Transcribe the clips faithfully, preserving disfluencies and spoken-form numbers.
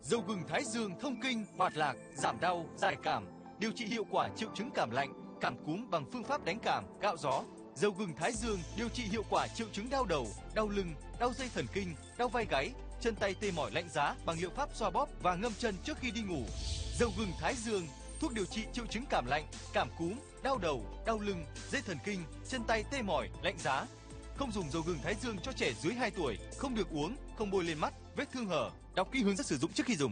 Dầu gừng Thái Dương thông kinh, hoạt lạc, giảm đau, giải cảm, điều trị hiệu quả triệu chứng cảm lạnh, cảm cúm bằng phương pháp đánh cảm, gạo gió. Dầu gừng Thái Dương điều trị hiệu quả triệu chứng đau đầu, đau lưng, đau dây thần kinh, đau vai gáy, chân tay tê mỏi lạnh giá bằng liệu pháp xoa bóp và ngâm chân trước khi đi ngủ. Dầu gừng Thái Dương, thuốc điều trị triệu chứng cảm lạnh, cảm cúm, đau đầu, đau lưng, dây thần kinh, chân tay tê mỏi, lạnh giá. Không dùng dầu gừng Thái Dương cho trẻ dưới hai tuổi, không được uống, không bôi lên mắt, vết thương hở. Đọc kỹ hướng dẫn sử dụng trước khi dùng.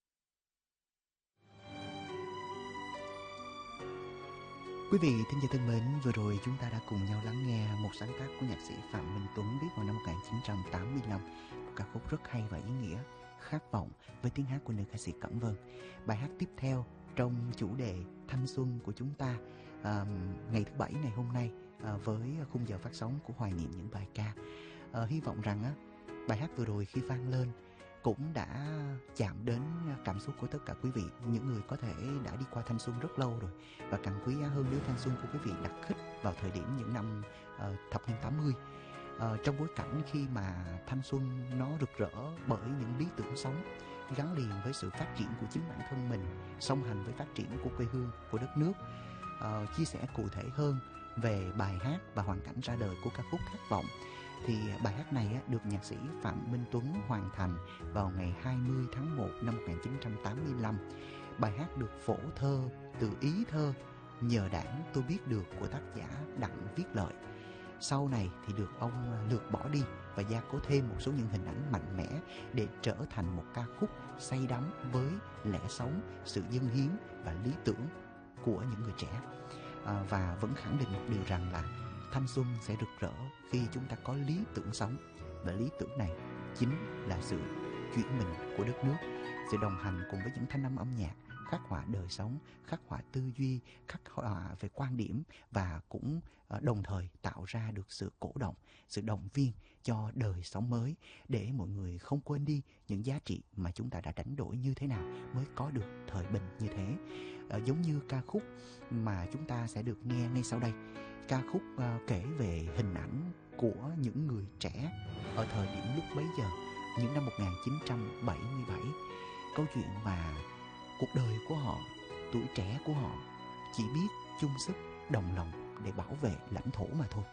Quý vị thính giả thân mến, vừa rồi chúng ta đã cùng nhau lắng nghe một sáng tác của nhạc sĩ Phạm Minh Tuấn viết vào năm một nghìn chín trăm tám mươi lăm, một ca khúc rất hay và ý nghĩa, Khát vọng, với tiếng hát của nữ ca sĩ Cẩm Vân. Bài hát tiếp theo trong chủ đề thanh xuân của chúng ta à, ngày thứ bảy ngày hôm nay à, với khung giờ phát sóng của Hoài Niệm những bài ca. À, hy vọng rằng á, bài hát vừa rồi khi vang lên cũng đã chạm đến cảm xúc của tất cả quý vị, những người có thể đã đi qua thanh xuân rất lâu rồi. Và càng quý giá hơn nếu thanh xuân của quý vị đặt khích vào thời điểm những năm uh, thập niên tám mươi, uh, trong bối cảnh khi mà thanh xuân nó rực rỡ bởi những lý tưởng sống gắn liền với sự phát triển của chính bản thân mình, song hành với phát triển của quê hương, của đất nước. Uh, chia sẻ cụ thể hơn về bài hát và hoàn cảnh ra đời của ca khúc Khát vọng, thì bài hát này được nhạc sĩ Phạm Minh Tuấn hoàn thành vào ngày hai mươi tháng một năm một nghìn chín trăm tám mươi lăm. Bài hát được phổ thơ từ ý thơ Nhờ Đảng Tôi Biết Được của tác giả Đặng Viết Lợi. Sau này thì được ông lược bỏ đi và gia cố thêm một số những hình ảnh mạnh mẽ để trở thành một ca khúc say đắm với lẽ sống, sự dâng hiến và lý tưởng của những người trẻ. À, và vẫn khẳng định một điều rằng là thanh xuân sẽ rực rỡ khi chúng ta có lý tưởng sống, và lý tưởng này chính là sự chuyển mình của đất nước, sự đồng hành cùng với những thanh âm âm nhạc khắc họa đời sống, khắc họa tư duy, khắc họa về quan điểm, và cũng đồng thời tạo ra được sự cổ động, sự động viên cho đời sống mới, để mọi người không quên đi những giá trị mà chúng ta đã đánh đổi như thế nào mới có được thời bình như thế. À, giống như ca khúc mà chúng ta sẽ được nghe ngay sau đây, ca khúc uh, kể về hình ảnh của những người trẻ ở thời điểm lúc bấy giờ, những năm một nghìn chín trăm bảy mươi bảy. Câu chuyện mà cuộc đời của họ, tuổi trẻ của họ chỉ biết chung sức đồng lòng để bảo vệ lãnh thổ mà thôi.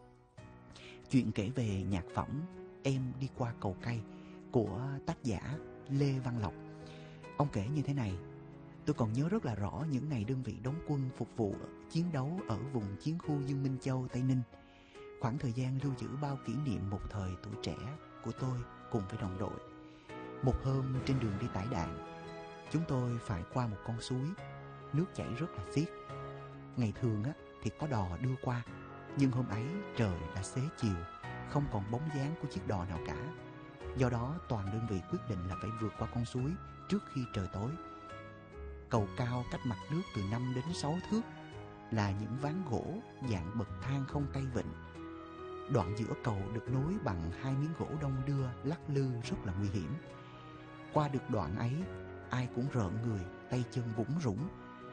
Chuyện kể về nhạc phẩm Em Đi Qua Cầu Cây của tác giả Lê Văn Lộc. Ông kể như thế này: tôi còn nhớ rất là rõ những ngày đơn vị đóng quân phục vụ chiến đấu ở vùng chiến khu Dương Minh Châu, Tây Ninh. Khoảng thời gian lưu giữ bao kỷ niệm một thời tuổi trẻ của tôi cùng với đồng đội. Một hôm trên đường đi tải đạn, chúng tôi phải qua một con suối, nước chảy rất là xiết. Ngày thường á, thì có đò đưa qua, nhưng hôm ấy trời đã xế chiều, không còn bóng dáng của chiếc đò nào cả. Do đó toàn đơn vị quyết định là phải vượt qua con suối trước khi trời tối. Cầu cao cách mặt nước từ năm đến sáu thước, là những ván gỗ dạng bậc thang không tay vịn. Đoạn giữa cầu được nối bằng hai miếng gỗ đong đưa lắc lư rất là nguy hiểm. Qua được đoạn ấy, ai cũng rợn người, tay chân bủn rủn,